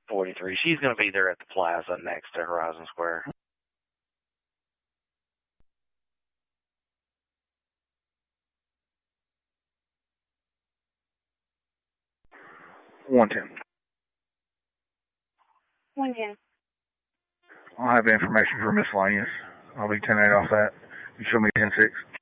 43. She's going to be there at the plaza next to Horizon Square. $110. 110. I'll have information for miscellaneous. I'll be 10-8 off that. You show me 10-6.